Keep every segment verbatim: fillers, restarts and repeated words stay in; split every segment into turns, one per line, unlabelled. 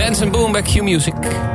Benson Boone bij Q Music.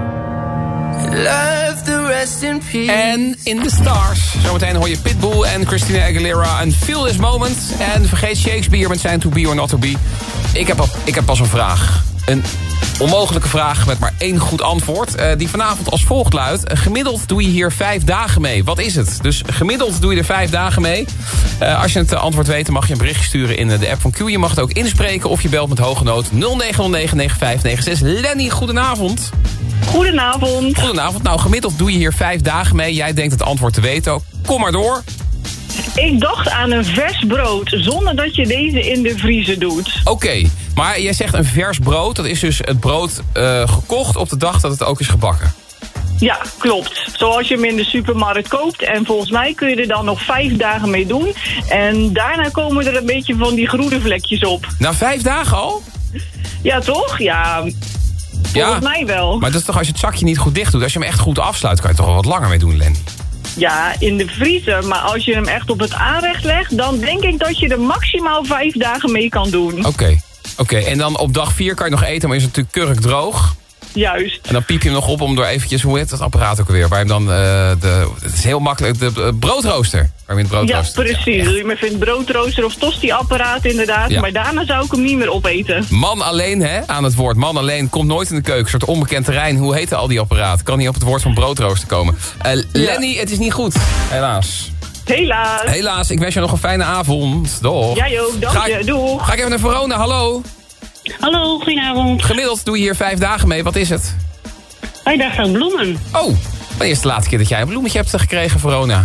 Love the rest in peace.
En In the Stars. Zometeen hoor je Pitbull en Christina Aguilera en Feel This Moment. En vergeet Shakespeare met zijn To Be or Not To Be. Ik heb, al, ik heb pas een vraag. Een onmogelijke vraag met maar één goed antwoord. Uh, die vanavond als volgt luidt. Uh, gemiddeld doe je hier vijf dagen mee. Wat is het? Dus gemiddeld doe je er vijf dagen mee. Uh, als je het antwoord weet, dan mag je een berichtje sturen in de app van Q. Je mag het ook inspreken of je belt met hoge noot nul negen nul negen negen vijf negen zes. Lenny, goedenavond.
Goedenavond.
Goedenavond. Nou, gemiddeld doe je hier vijf dagen mee. Jij denkt het antwoord te weten. Kom maar door.
Ik dacht aan een vers brood, zonder dat je deze in de vriezer doet.
Oké, okay, maar jij zegt een vers brood. Dat is dus het brood uh, gekocht op de dag dat het ook is gebakken.
Ja, klopt. Zoals je hem in de supermarkt koopt. En volgens mij kun je er dan nog vijf dagen mee doen. En daarna komen er een beetje van die groene vlekjes op.
Na vijf dagen al?
Ja, toch? Ja, volgens ja, mij wel.
Maar dat is toch als je het zakje niet goed dicht doet. Als je hem echt goed afsluit, kan je toch wel wat langer mee doen, Lenny.
Ja, in de vriezer. Maar als je hem echt op het aanrecht legt, dan denk ik dat je er maximaal vijf dagen mee kan doen.
Oké. Okay. Oké, okay. En dan op dag vier kan je nog eten, maar is het natuurlijk kurkdroog.
Juist.
En dan piep je hem nog op om door eventjes, hoe heet dat apparaat ook alweer? Waar je hem dan, uh, de, het is heel makkelijk, de, de broodrooster. Waar je het broodrooster.
Ja, precies. Ja, je me vindt broodrooster of tosti-apparaat inderdaad. Ja. Maar daarna zou ik hem niet meer opeten.
Man alleen, hè, aan het woord. Man alleen komt nooit in de keuken. Een soort onbekend terrein. Hoe heet al die apparaat? Kan niet op het woord van broodrooster komen. Uh, ja. Lenny, het is niet goed. Helaas.
Helaas.
Helaas. Ik wens je nog een fijne avond. Doeg.
Jij ook. Dank je. Doeg.
Ga ik even naar Verona. Hallo.
Hallo, goedenavond.
Gemiddeld doe je hier vijf dagen mee. Wat is het?
Wij dachten aan bloemen.
Oh, wanneer is de laatste keer dat jij een bloemetje hebt gekregen, Verona?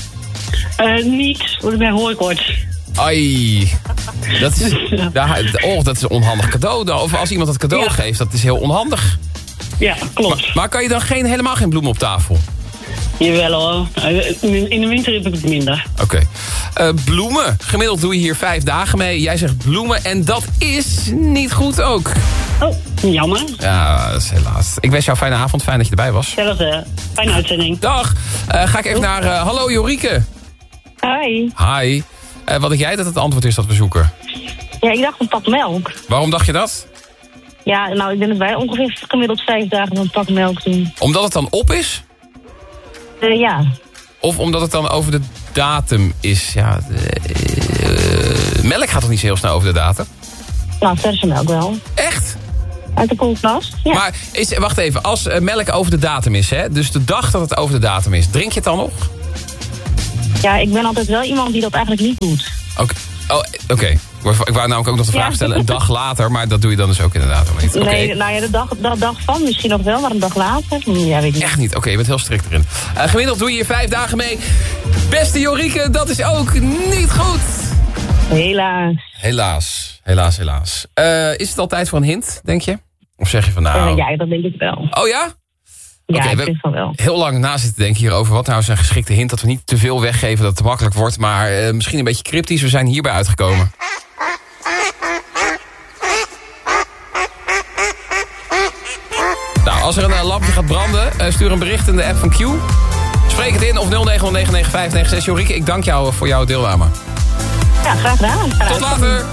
Uh, niet, want ik ben hooikoorts.
Ai, dat is, oh, dat is een onhandig cadeau. Of als iemand het cadeau ja. geeft, dat is heel onhandig.
Ja, klopt.
Maar, maar kan je dan geen, helemaal geen bloemen op tafel?
Jawel hoor. In de winter heb ik het minder.
Oké. Okay. Uh, bloemen. Gemiddeld doe je hier vijf dagen mee. Jij zegt bloemen en dat is niet goed ook.
Oh, jammer.
Ja, dat is helaas. Ik wens jou een fijne avond. Fijn dat je erbij was.
Zelfde. Fijne uitzending.
Dag. Uh, ga ik even naar... Uh, hallo Jorike.
Hi.
Hi. Uh, wat dacht jij dat het antwoord is dat we zoeken?
Ja, ik dacht een pak melk.
Waarom dacht je dat?
Ja, nou, ik denk dat wij ongeveer gemiddeld vijf dagen een pak melk doen.
Omdat het dan op is?
Uh, ja.
Of omdat het dan over de datum is? Ja, de, uh, melk gaat toch niet zo heel snel over de datum?
Nou, verse melk wel.
Echt?
Uit de koelkast, ja.
Maar, is, wacht even, als uh, melk over de datum is, hè? Dus de dag dat het over de datum is, drink je het dan nog?
Ja, ik ben altijd wel iemand die dat eigenlijk niet doet.
Oké. Okay. Oh, oké. Okay. Ik wou namelijk ook nog de vraag ja. stellen, een dag later, maar dat doe je dan dus ook inderdaad nog niet. Okay.
Nee, nou ja, de dag, de dag van misschien nog wel, maar een dag later, ja, weet ik niet.
Echt niet? Oké, okay, je bent heel strikt erin. Uh, gemiddeld doe je hier vijf dagen mee. Beste Jorike, dat is ook niet goed.
Helaas.
Helaas, helaas, helaas. Uh, is het al tijd voor een hint, denk je? Of zeg je van nou...
Uh, ja, dat denk ik wel.
Oh ja?
Ja,
okay,
ik vind van wel.
Heel lang na zitten denken hierover. Wat nou is een geschikte hint dat we niet te veel weggeven, dat het te makkelijk wordt. Maar uh, misschien een beetje cryptisch. We zijn hierbij uitgekomen. Nou, als er een uh, lampje gaat branden, uh, stuur een bericht in de app van Q. Spreek het in of nul negen nul negen negen vijf negen zes. Jorike, ik dank jou voor jouw deelname.
Ja, graag gedaan.
Tot later.